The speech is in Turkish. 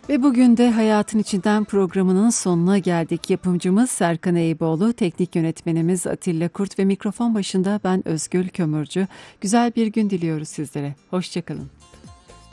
Ve bugün de Hayatın İçinden programının sonuna geldik. Yapımcımız Serkan Eyüboğlu, teknik yönetmenimiz Atilla Kurt ve mikrofon başında ben Özgül Kömürcü. Güzel bir gün diliyoruz sizlere. Hoşça kalın.